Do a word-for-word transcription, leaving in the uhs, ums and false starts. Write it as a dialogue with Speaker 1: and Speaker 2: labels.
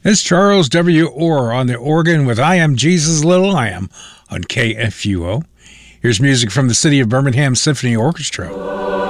Speaker 1: It's Charles W. Orr on the organ with I Am Jesus Little Lamb on K F U O. Here's music from the City of Birmingham Symphony Orchestra.